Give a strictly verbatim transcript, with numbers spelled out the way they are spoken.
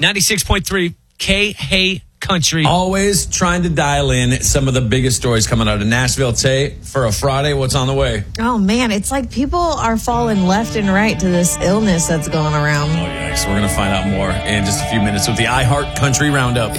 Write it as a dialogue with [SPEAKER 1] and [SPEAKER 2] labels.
[SPEAKER 1] ninety-six point three K Hey Country.
[SPEAKER 2] Always trying to dial in some of the biggest stories coming out of Nashville. Tay, for a Friday, what's on the way?
[SPEAKER 3] Oh, man. It's like people are falling left and right to this illness that's going around.
[SPEAKER 2] Oh, yeah. So we're going to find out more in just a few minutes with the iHeart Country Roundup.